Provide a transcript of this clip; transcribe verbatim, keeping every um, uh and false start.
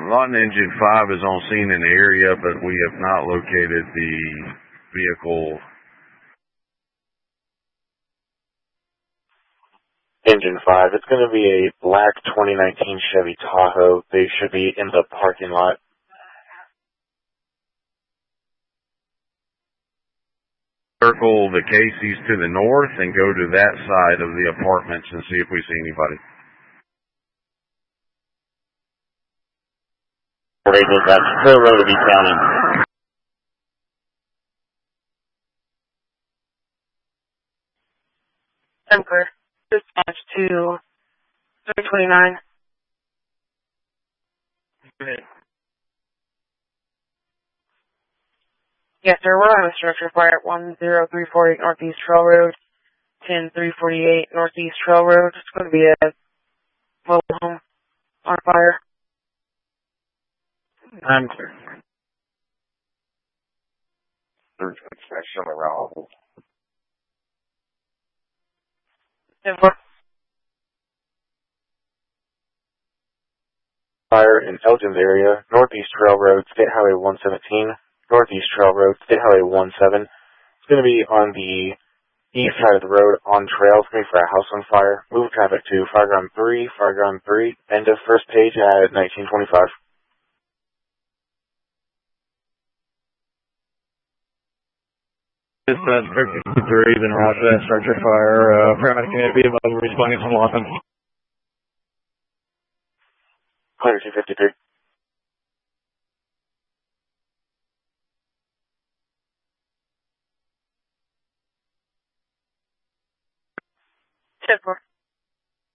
Lawton Engine five is on scene in the area, but we have not located the vehicle. Engine five, it's going to be a black twenty nineteen Chevy Tahoe. They should be in the parking lot. Circle the Casey's to the north and go to that side of the apartments and see if we see anybody. Radius, that's Hill Road of East County. Emperor, dispatch to three twenty-nine. Good. Yes, sir. We're on a structure fire at one zero three four eight Northeast Trail Road, ten three forty-eight Northeast Trail Road. It's going to be a mobile home on fire. I'm clear. There's section around. Emperor. Fire in Elgin's area, Northeast Trail Road, State Highway one seventeen, Northeast Trail Road, State Highway one seven. It's going to be on the east side of the road on trail. It's going to be for a house on fire. Move traffic to Fireground three, Fireground three, end of first page at nineteen twenty-five. Dispatch Victor three, then route to that structure fire. Uh, paramedic unit be above responding from Lawton. one two fifty-three. Emperor.